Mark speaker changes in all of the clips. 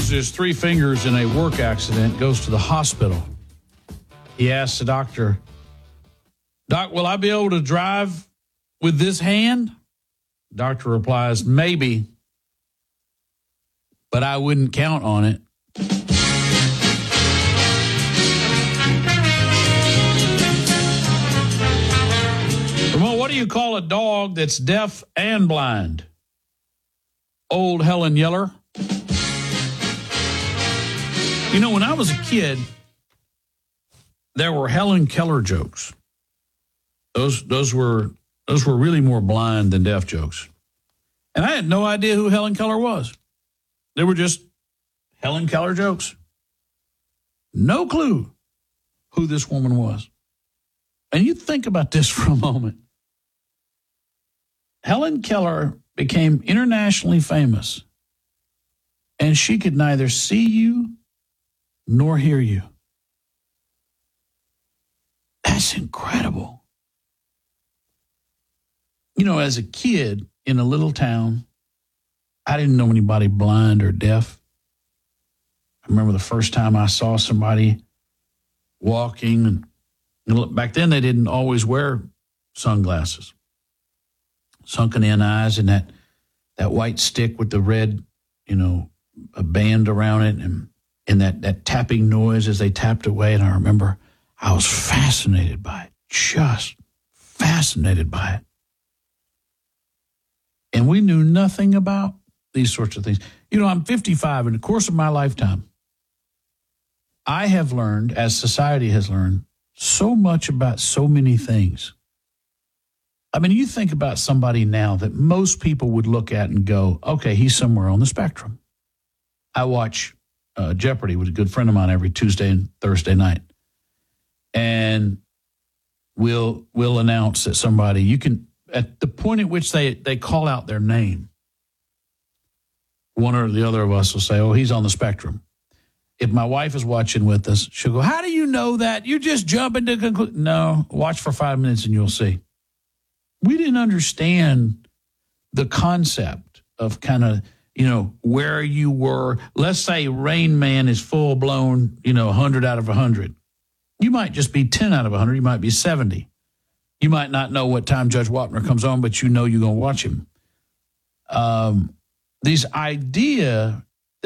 Speaker 1: loses 3 fingers in a work accident, goes to the hospital. He asks the doctor, "Doc, will I be able to drive with this hand?" Doctor replies, "Maybe, but I wouldn't count on it." Well, what do you call a dog that's deaf and blind? Old Helen Yeller. You know, when I was a kid, there were Helen Keller jokes. Those were really more blind than deaf jokes. And I had no idea who Helen Keller was. They were just Helen Keller jokes. No clue who this woman was. And you think about this for a moment. Helen Keller became internationally famous, and she could neither see you nor hear you. That's incredible. You know, as a kid in a little town, I didn't know anybody blind or deaf. I remember the first time I saw somebody walking, and back then they didn't always wear sunglasses. Sunken in eyes and that white stick with the red, a band around it and that tapping noise as they tapped away. And I remember I was fascinated by it, just fascinated by it. And we knew nothing about these sorts of things. I'm 55. In the course of my lifetime, I have learned, as society has learned, so much about so many things. I mean, you think about somebody now that most people would look at and go, okay, he's somewhere on the spectrum. I watch Jeopardy with a good friend of mine every Tuesday and Thursday night. And we'll announce that somebody, you can, at the point at which they call out their name, one or the other of us will say, oh, he's on the spectrum. If my wife is watching with us, she'll go, how do you know that? You just jump into conclusion. No, watch for 5 minutes and you'll see. We didn't understand the concept of kind of, where you were. Let's say Rain Man is full blown, 100 out of 100. You might just be 10 out of 100. You might be 70. You might not know what time Judge Wapner comes on, but you're going to watch him. This idea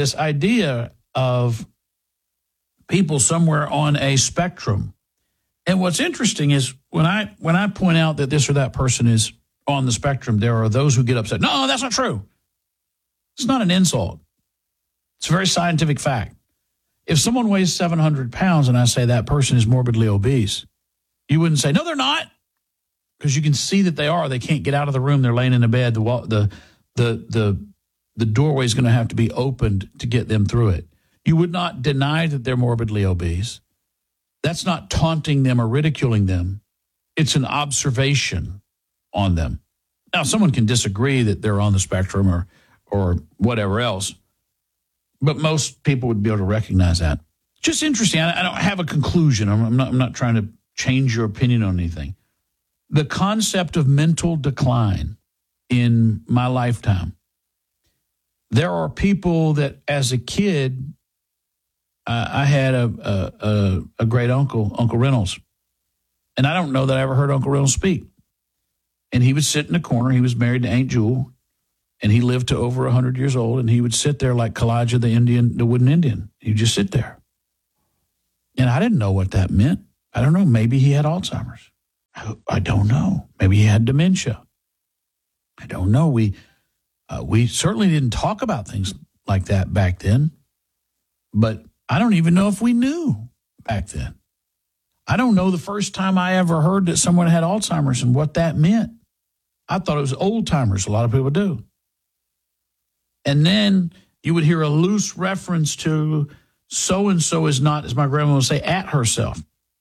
Speaker 1: of people somewhere on a spectrum. And what's interesting is when I point out that this or that person is on the spectrum, there are those who get upset. No, that's not true. It's not an insult. It's a very scientific fact. If someone weighs 700 pounds and I say that person is morbidly obese, you wouldn't say, no, they're not. Because you can see that they are. They can't get out of the room. They're laying in a bed. The doorway is going to have to be opened to get them through it. You would not deny that they're morbidly obese. That's not taunting them or ridiculing them. It's an observation on them. Now, someone can disagree that they're on the spectrum or whatever else, but most people would be able to recognize that. Just interesting. I don't have a conclusion. I'm not trying to change your opinion on anything. The concept of mental decline in my lifetime. There are people that, as a kid, I had a great uncle, Uncle Reynolds. And I don't know that I ever heard Uncle Reynolds speak. And he would sit in the corner. He was married to Aunt Jewel. And he lived to over 100 years old. And he would sit there like Kalijah the wooden Indian. He'd just sit there. And I didn't know what that meant. I don't know. Maybe he had Alzheimer's. I don't know. Maybe he had dementia. I don't know. We certainly didn't talk about things like that back then. But I don't even know if we knew back then. I don't know the first time I ever heard that someone had Alzheimer's and what that meant. I thought it was old timers. A lot of people do. And then you would hear a loose reference to so-and-so is not, as my grandma would say, at herself.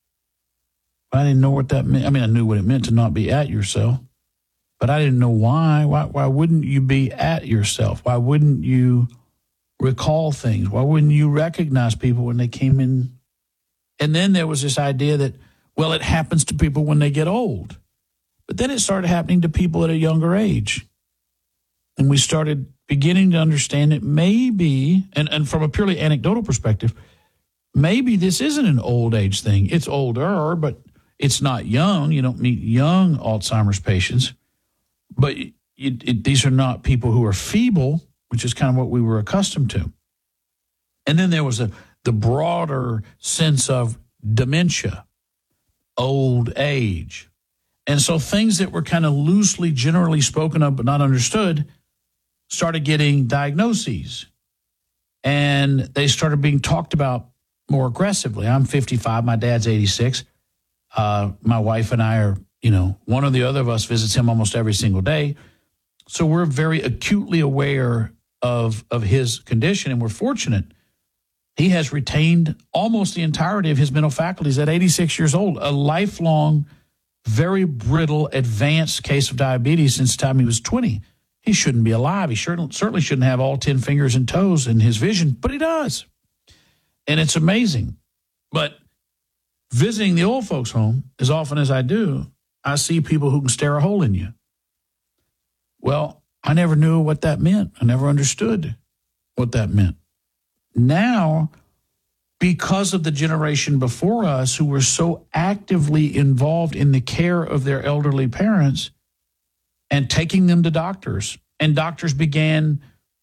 Speaker 1: I didn't know what that meant. I mean, I knew what it meant to not be at yourself, but I didn't know why. Why wouldn't you be at yourself? Why wouldn't you recall things? Why wouldn't you recognize people when they came in? And then there was this idea that, well, it happens to people when they get old. But then it started happening to people at a younger age. And we started beginning to understand that maybe, and from a purely anecdotal perspective, maybe this isn't an old age thing. It's older, but it's not young. You don't meet young Alzheimer's patients. But these are not people who are feeble, which is kind of what we were accustomed to. And then there was the broader sense of dementia, old age. And so things that were kind of loosely, generally spoken of but not understood started getting diagnoses. And they started being talked about more aggressively. I'm 55. My dad's 86. My wife and I are, one or the other of us visits him almost every single day. So we're very acutely aware of his condition, and we're fortunate. He has retained almost the entirety of his mental faculties at 86 years old, a lifelong, very brittle, advanced case of diabetes since the time he was 20. He shouldn't be alive. He certainly shouldn't have all 10 fingers and toes in his vision, but he does. And it's amazing. But visiting the old folks' home, as often as I do, I see people who can stare a hole in you. Well, I never knew what that meant. I never understood what that meant. Now, because of the generation before us who were so actively involved in the care of their elderly parents and taking them to doctors, and doctors began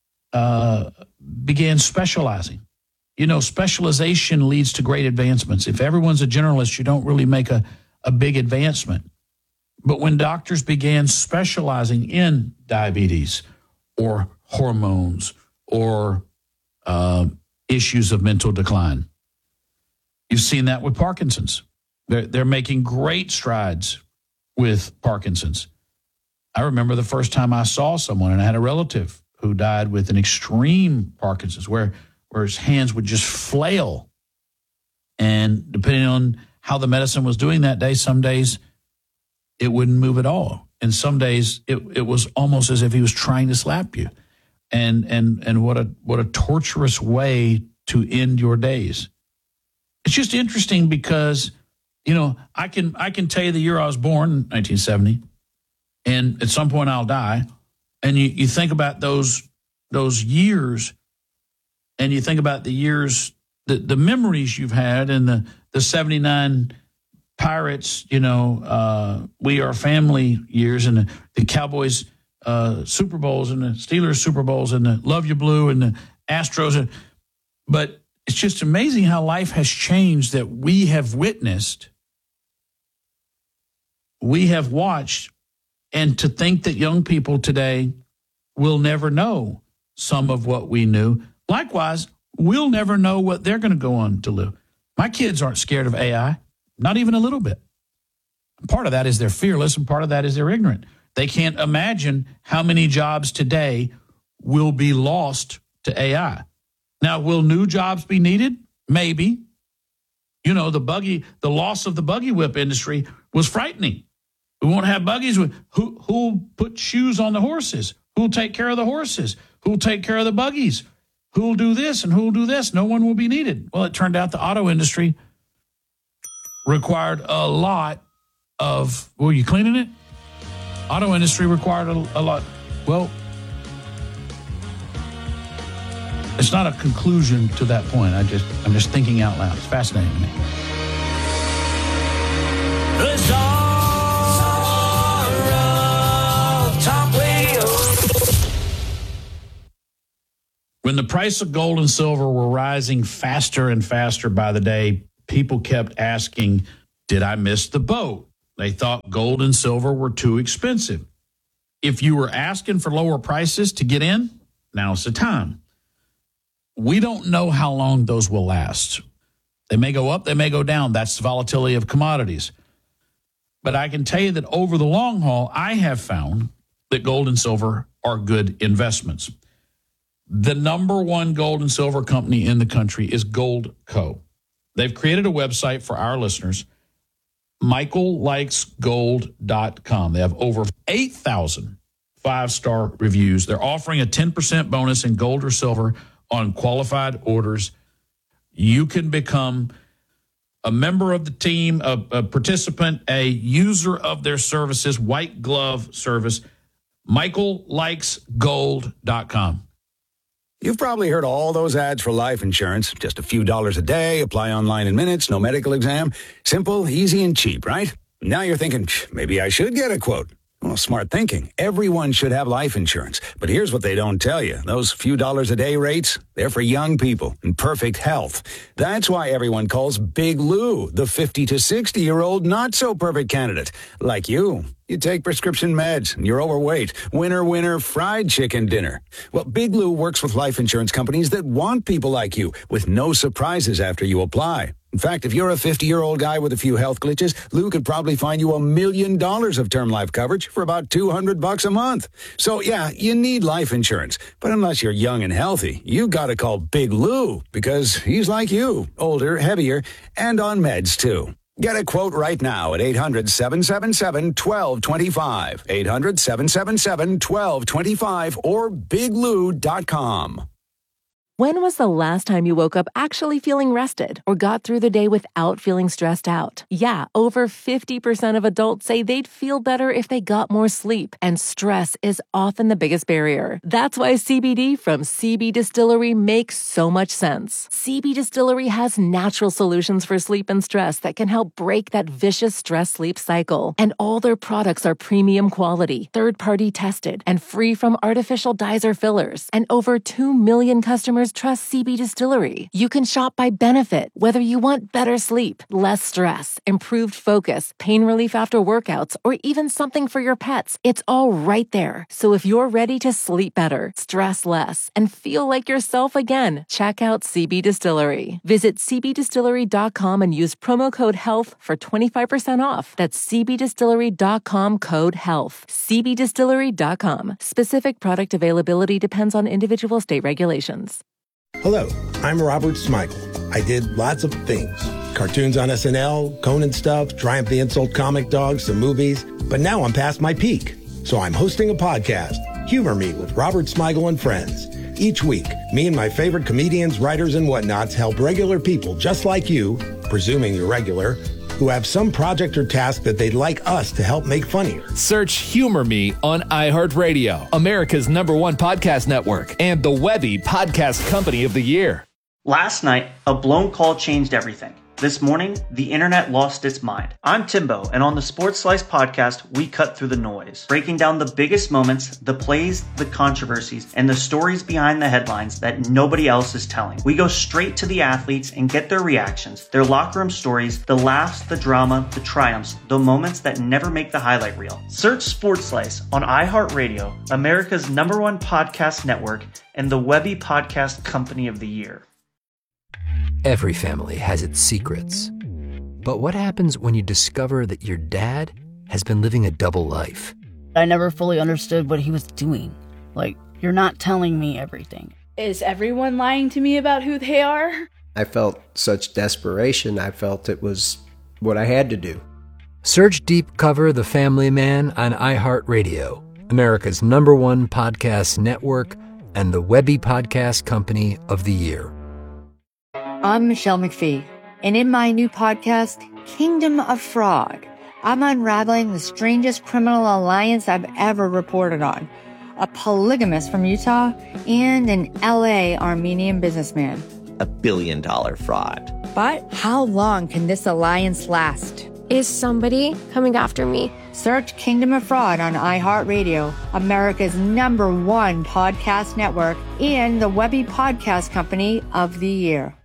Speaker 1: specializing. Specialization leads to great advancements. If everyone's a generalist, you don't really make a big advancement. But when doctors began specializing in diabetes or hormones or issues of mental decline, you've seen that with Parkinson's. They're making great strides with Parkinson's. I remember the first time I saw someone, and I had a relative who died with an extreme Parkinson's where his hands would just flail. And depending on how the medicine was doing that day, some days it wouldn't move at all. And some days it was almost as if he was trying to slap you. And what a torturous way to end your days. It's just interesting because, I can tell you the year I was born, 1970, and at some point I'll die. And you think about those years, and you think about the years, the memories you've had, and the 79 Pirates, We Are Family years, and the Cowboys Super Bowls, and the Steelers Super Bowls, and the Love You Blue, and the Astros. But it's just amazing how life has changed, that we have witnessed, we have watched, and to think that young people today will never know some of what we knew. Likewise, we'll never know what they're going to go on to live. My kids aren't scared of AI, not even a little bit. Part of that is they're fearless, and part of that is they're ignorant. They can't imagine how many jobs today will be lost to AI. Now, will new jobs be needed? Maybe. The loss of the buggy whip industry was frightening. We won't have buggies. Who'll put shoes on the horses? Who'll take care of the horses? Who'll take care of the buggies? Who'll do this and who'll do this? No one will be needed. Well, it turned out the auto industry required a lot of, were you cleaning it? Auto industry required a lot. Well, it's not a conclusion to that point. I'm just thinking out loud. It's fascinating to me. The Czar of Talk Radio. When the price of gold and silver were rising faster and faster by the day, people kept asking, did I miss the boat? They thought gold and silver were too expensive. If you were asking for lower prices to get in, now's the time. We don't know how long those will last. They may go up, they may go down. That's the volatility of commodities. But I can tell you that over the long haul, I have found that gold and silver are good investments. The number one gold and silver company in the country is Goldco. They've created a website for our listeners, michaellikesgold.com. They have over 8,000 five-star reviews. They're offering a 10% bonus in gold or silver on qualified orders. You can become a member of the team, a participant, a user of their services, white glove service. MichaelLikesGold.com.
Speaker 2: You've probably heard all those ads for life insurance. Just a few dollars a day, apply online in minutes, no medical exam. Simple, easy, and cheap, right? Now you're thinking, maybe I should get a quote. Well, smart thinking. Everyone should have life insurance. But here's what they don't tell you. Those few dollars a day rates, they're for young people in perfect health. That's why everyone calls Big Lou the 50 to 60-year-old not-so-perfect candidate. Like you. You take prescription meds, and you're overweight. Winner, fried chicken dinner. Well, Big Lou works with life insurance companies that want people like you, with no surprises after you apply. In fact, if you're a 50-year-old guy with a few health glitches, Lou could probably find you $1 million of term life coverage for about $200 a month. So, yeah, you need life insurance. But unless you're young and healthy, you gotta call Big Lou, because he's like you, older, heavier, and on meds, too. Get a quote right now at 800-777-1225, 800-777-1225, or biglou.com.
Speaker 3: When was the last time you woke up actually feeling rested or got through the day without feeling stressed out? Yeah, over 50% of adults say they'd feel better if they got more sleep, and stress is often the biggest barrier. That's why CBD from CB Distillery makes so much sense. CB Distillery has natural solutions for sleep and stress that can help break that vicious stress-sleep cycle. And all their products are premium quality, third-party tested, and free from artificial dyes or fillers. And over 2 million customers trust CB Distillery. You can shop by benefit, whether you want better sleep, less stress, improved focus, pain relief after workouts, or even something for your pets. It's all right there. So if you're ready to sleep better, stress less, and feel like yourself again, check out CB Distillery. Visit cbdistillery.com and use promo code HEALTH for 25% off. That's cbdistillery.com, code HEALTH. cbdistillery.com. Specific product availability depends on individual state regulations.
Speaker 4: Hello, I'm Robert Smigel. I did lots of things. Cartoons on SNL, Conan stuff, Triumph the Insult comic dogs, some movies. But now I'm past my peak. So I'm hosting a podcast, Humor Me with Robert Smigel and Friends. Each week, me and my favorite comedians, writers, and whatnots help regular people just like you, presuming you're regular, who have some project or task that they'd like us to help make funnier.
Speaker 5: Search Humor Me on iHeartRadio, America's #1 podcast network, and the Webby Podcast Company of the Year.
Speaker 6: Last night, a blown call changed everything. This morning, the internet lost its mind. I'm Timbo, and on the Sports Slice podcast, we cut through the noise, breaking down the biggest moments, the plays, the controversies, and the stories behind the headlines that nobody else is telling. We go straight to the athletes and get their reactions, their locker room stories, the laughs, the drama, the triumphs, the moments that never make the highlight reel. Search Sports Slice on iHeartRadio, America's #1 podcast network, and the Webby Podcast Company of the Year.
Speaker 7: Every family has its secrets. But what happens when you discover that your dad has been living a double life?
Speaker 8: I never fully understood what he was doing. Like, you're not telling me everything.
Speaker 9: Is everyone lying to me about who they are?
Speaker 10: I felt such desperation. I felt it was what I had to do.
Speaker 7: Search Deep Cover The Family Man on iHeartRadio, America's #1 podcast network, and the Webby Podcast Company of the Year.
Speaker 11: I'm Michelle McPhee, and in my new podcast, Kingdom of Fraud, I'm unraveling the strangest criminal alliance I've ever reported on. A polygamist from Utah and an LA Armenian businessman.
Speaker 12: $1 billion fraud.
Speaker 11: But how long can this alliance last?
Speaker 13: Is somebody coming after me?
Speaker 11: Search Kingdom of Fraud on iHeartRadio, America's #1 podcast network, and the Webby Podcast Company of the Year.